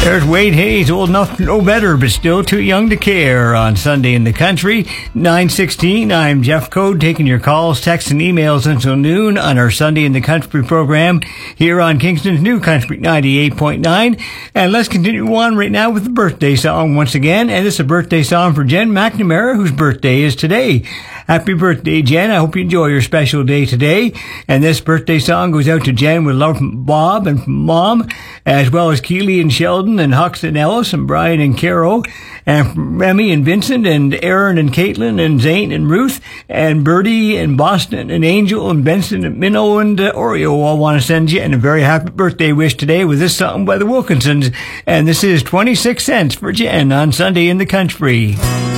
There's Wade Hayes, old enough to know better, but still too young to care, on Sunday in the Country, 9:16. I'm Jeff Code, taking your calls, texts, and emails until noon on our Sunday in the Country program here on Kingston's New Country 98.9. And let's continue on right now with the birthday song once again. And it's a birthday song for Jen McNamara, whose birthday is today. Happy birthday, Jen. I hope you enjoy your special day today. And this birthday song goes out to Jen with love from Bob and from Mom, as well as Keely and Sheldon and Hux and Ellis and Brian and Carol, and from Remy and Vincent and Aaron and Caitlin and Zane and Ruth and Bertie and Boston and Angel and Benson and Minnow and Oreo. All want to send you a very happy birthday wish today with this song by the Wilkinsons. And this is 26 cents for Jen on Sunday in the Country.